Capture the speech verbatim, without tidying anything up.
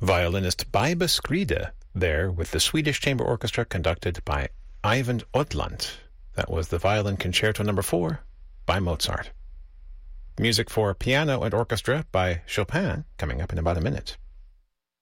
Violinist Baiba Skride there with the Swedish Chamber Orchestra conducted by Ivan Odland. That was the Violin Concerto number four by Mozart. Music for piano and orchestra by Chopin coming up in about a minute.